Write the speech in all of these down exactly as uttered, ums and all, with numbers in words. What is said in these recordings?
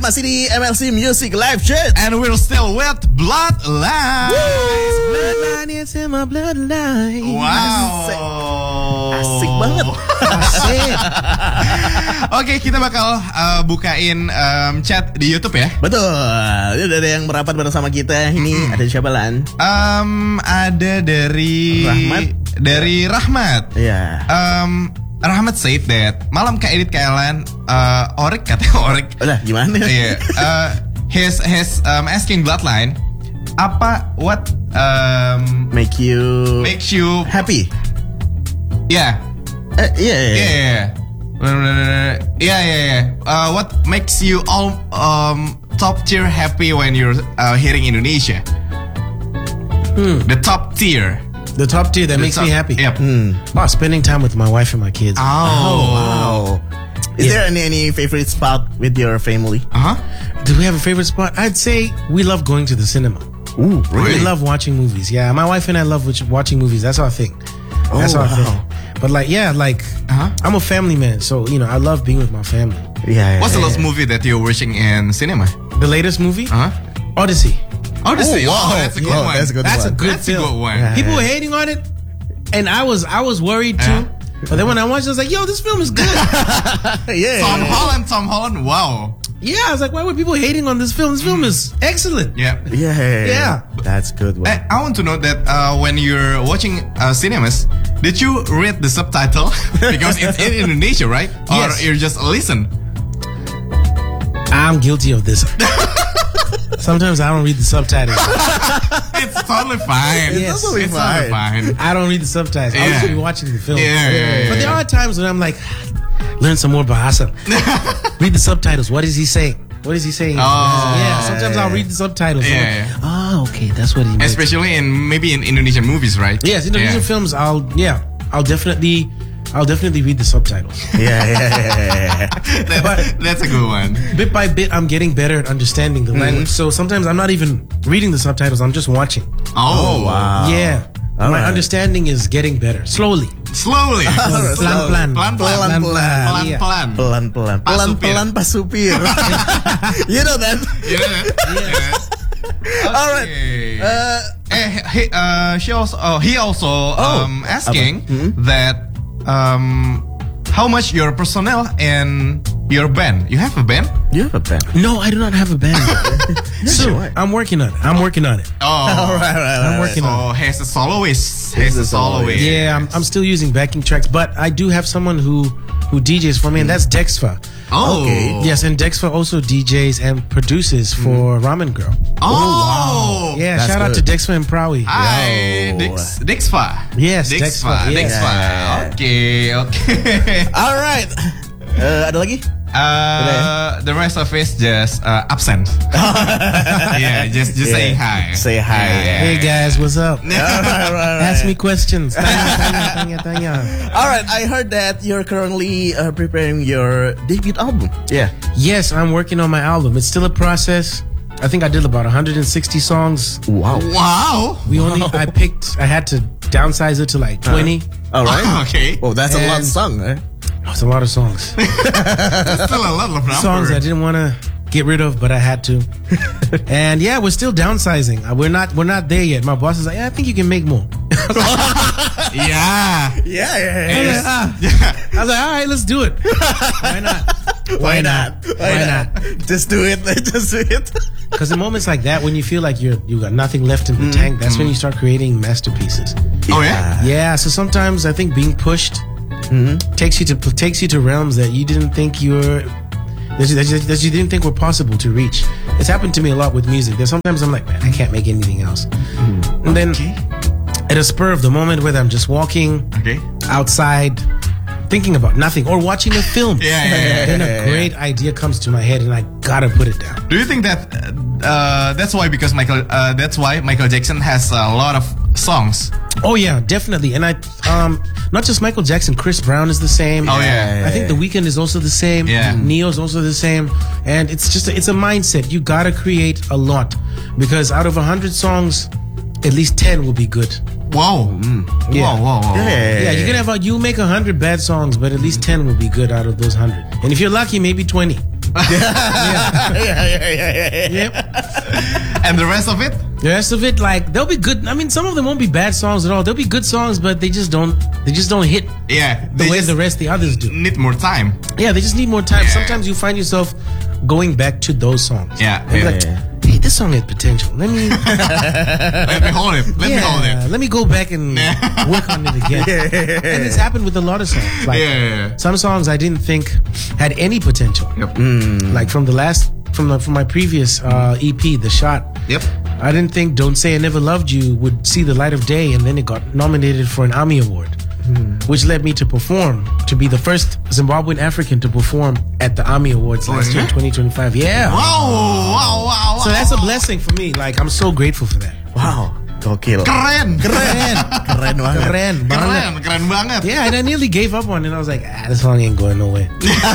masih di M L C Music Live Chat. And we're still with Bloodline. Bloodline is in my bloodline. Wow. Asik, Asik banget. Asik. Oke, kita bakal uh, bukain um, chat di YouTube ya. Betul. Ini ada yang merapat bersama kita. Ini ada siapa, Lan? Um, ada dari Rahmat. Dari Rahmat. Iya. Um, Rahmat said that malam Kak Edit Kailan uh, Orek katanya Orek. Udah gimana? Iya. Uh, his his um, asking Bloodline apa what um, Make you makes you happy. Yeah. Uh, yeah, yeah, Yeah, yeah. yeah, yeah, yeah, yeah, yeah. Uh, what makes you all um, top tier happy when you're uh, hearing Indonesia? Hmm. The top tier. The top tier that The makes top- me happy. Yep. Hmm. Oh, spending time with my wife and my kids. Oh, Wow. Is Yeah. there any any favorite spot with your family? Uh huh. Do we have a favorite spot? I'd say we love going to the cinema. Ooh, Really? We love watching movies. Yeah, my wife and I love watch- watching movies. That's our thing. That's Oh, our wow. thing. But like, yeah, like Uh-huh. I'm a family man, so you know I love being with my family. Yeah, yeah. What's the yeah, last yeah. movie that you're watching in cinema? The latest movie, Uh huh. Odyssey. Odyssey. Oh, wow. Oh, that's a good Yeah, one. that's a good That's one. a good That's film. a good one. Yeah. People were hating on it, and I was I was worried too. Yeah. But then when I watched it, I was like, "Yo, this film is good." Yeah. Tom Holland. Tom Holland. Wow. Yeah, I was like, "Why were people hating on this film? This film is excellent." Yeah. Yeah, yeah, Yeah. That's good one. I, I want to know that uh, when you're watching uh, cinemas, did you read the subtitle? Because it's in Indonesia, right? Or Yes. you just listen? I'm guilty of this. Sometimes I don't read the subtitles. It's totally fine. It's totally it's totally fine. I don't read the subtitles. I'll Yeah. just be watching the film. Yeah, yeah, yeah, But there yeah. are times when I'm like, learn some more Bahasa. Read the subtitles. What is he saying? What is he saying? Oh. Yeah, sometimes I'll read the subtitles. Yeah, I'm like, yeah. oh, okay, that's what he meant. Especially in maybe in Indonesian movies, right? Yes, Indonesian Yeah. films, I'll, yeah, I'll definitely, I'll definitely read the subtitles. Yeah, yeah, yeah, yeah. That- that's a good one. Bit by bit, I'm getting better at understanding the language. So sometimes I'm not even reading the subtitles, I'm just watching. Oh, wow. Yeah. All My right. understanding is getting better. Slowly. Slowly. Alright, Plan, plan. Pelan-pelan. Pelan-pelan. Pelan-pelan. Iya. Pelan-pelan. Pak Pelan-pelan Pak Supir. You know that? You know that? Yeah. All right. Okay. Uh, Eh, he, uh, she also, oh, he also Oh, um, asking apa? Hmm? that um, how much your personnel and your band. You have a band? you have a pen. No, I do not have a band. So, so I'm working on it. I'm working on it. Oh, all right, all right, I'm all right. working on so he's a soloist. He's He's a a soloist. soloist. Yeah, I'm, I'm still using backing tracks, but I do have someone who who D Js for me, and that's Dexfa. Oh, Okay. Yes, and Dexfa also D Js and produces for Ramen Girl. Oh, Yeah, That's shout out good. to Dexfa and Prawi. Hi, Yo. Dix, Dixfa. Yes, Dixfa. Dexfa, yes. Dixfa. Yeah. Okay, okay. All right. Uh, ada lagi? Uh, the rest of it just uh, absent. Yeah, just just Yeah. saying hi. Say hi. Yeah. Hey guys, what's up? All right, all right, all Ask me right. questions. Tanya, tanya, tanya, tanya. All right. I heard that you're currently uh, preparing your debut album. Yeah. Yes, I'm working on my album. It's still a process. I think I did about one hundred sixty songs. Wow. Wow. We only, I picked, I had to downsize it to like twenty. All right. Okay. Oh, that's a lot of And- song, eh? It's a lot of songs. That's still a lot of numbers. Songs I didn't want to get rid of, but I had to. And yeah, we're still downsizing. Uh, We're not, we're not there yet. My boss is like, yeah, I think you can make more. Yeah. Yeah, yeah, yeah. Yes. Ah. I was like, all right, let's do it. Why not? Why not? Why not? Just do it. Just do it. Because in moments like that, when you feel like you're you got nothing left in the tank, that's when you start creating masterpieces. Oh yeah. Yeah. So sometimes I think being pushed takes you to takes you to realms that you didn't think you were that you, that you, that you didn't think were possible to reach. It's happened to me a lot with music. There's sometimes I'm like, man, I can't make anything else. And then at a spur of the moment, whether I'm just walking Okay. outside, thinking about nothing, or watching a film, Yeah, yeah, yeah, then yeah, a great idea comes to my head, and I gotta put it down. Do you think that uh, that's why because Michael uh, that's why Michael Jackson has a lot of songs? Oh yeah, definitely. And I, um, not just Michael Jackson, Chris Brown is the same. Oh, yeah. I think The Weeknd is also the same. Yeah. Neo's also the same. And it's just, a, it's a mindset. You gotta create a lot because out of a hundred songs, at least ten will be good. Wow. Yeah. Wow. Wow. Wow. Yeah. Yeah, you can have a, you make a hundred bad songs, but at least ten will be good out of those hundred. And if you're lucky, maybe twenty. yeah, yeah, yeah, yeah. Yep. And the rest of it? The rest of it, like they'll be good. I mean, some of them won't be bad songs at all. They'll be good songs, but they just don't. They just don't hit Yeah. the they way just the rest of the others do. need more time. Yeah, they just need more time. Yeah. Sometimes you find yourself going back to those songs. Yeah, And be yeah, like, yeah. hey, this song has potential. Let me, Let me hold it. Let yeah, me hold it. let me go back and work on it again. And it's happened with a lot of songs. Like Yeah, yeah, yeah. some songs I didn't think had any potential. Yep. Like from the last, from the, from my previous uh, E P, The Shot. Yep. I didn't think Don't Say I Never Loved You would see the light of day, and then it got nominated for an AMI Award, which led me to perform, to be the first Zimbabwean African to perform at the AMI Awards Oh, last year, yeah? twenty twenty-five. Yeah. Wow, wow, wow, wow. So that's a blessing for me. Like, I'm so grateful for that. Wow, gokil. Keren. Keren. Keren banget. Keren banget. Keren, keren banget. Yeah, and I nearly gave up on it. I was like, ah, this song ain't going nowhere.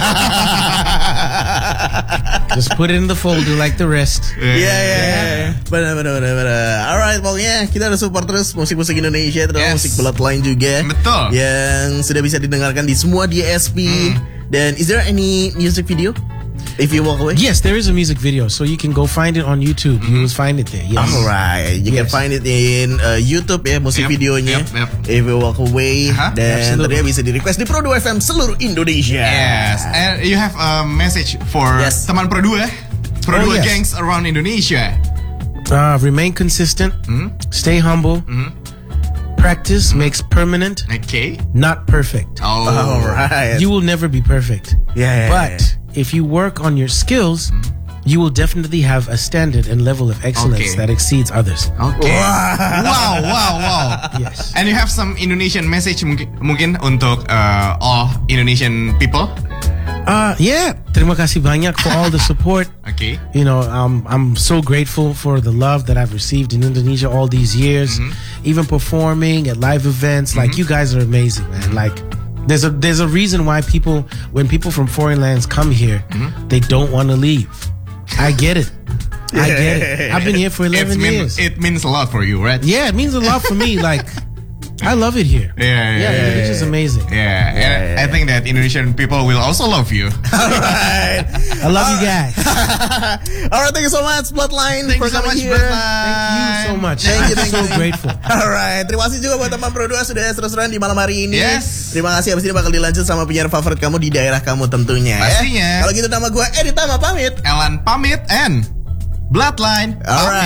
Just put it in the folder like the rest. Iya, iya, iya. Benar, benar, benar, benar. Alright, pokoknya kita udah support terus musik-musik Indonesia, terutama Yes. musik Bloodline juga. Betul. Yang sudah bisa didengarkan di semua D S P. Dan is there any music video? If you walk away? Yes, there is a music video, so you can go find it on YouTube. You will find it there. Yes. Alright, you can Yes. find it in uh, YouTube ya, musik Yep, videonya. yep, yep. If you walk away, Uh-huh. dan Absolutely. ternyata bisa di request di Pro dua F M seluruh Indonesia. Yes. And you have a message for Yes. teman Pro dua, Pro Oh, dua yes. gangs around Indonesia. Uh, remain consistent. Stay humble. Practice makes permanent, Okay. not perfect. Oh. Alright. You will never be perfect. Yeah, yeah, But if you work on your skills, you will definitely have a standard and level of excellence Okay. that exceeds others. Okay. Wow, wow, wow. Yes. And you have some Indonesian message mungkin, mungkin untuk uh, all Indonesian people. Uh, yeah. Terima kasih banyak for all the support. Okay. You know, um, I'm so grateful for the love that I've received in Indonesia all these years. Even performing at live events, like you guys are amazing, man. Like, there's a there's a reason why people, when people from foreign lands come here, they don't want to leave. I get it. I get it. I've been here for It's eleven mean, years. it means a lot for you, right? Yeah, it means a lot for me. Like, I love it here. Yeah, yeah, Yeah, yeah. Indonesia's amazing. Yeah, and I think that Indonesian people will also love you. Alright. I love you guys. Alright, thank you so much Bloodline Thank for you so coming much, here. Bloodline. Thank you so much. Thank you, I'm thank so you. grateful. Alright, terima kasih juga buat teman Pro dua sudah terus-terusan di malam hari ini. Yes. Terima kasih, abis ini bakal dilanjut sama penyiar favorit kamu di daerah kamu tentunya. Pastinya. Ya. Kalau gitu nama gue Edi Tama pamit. Elan pamit and Bloodline. Alright.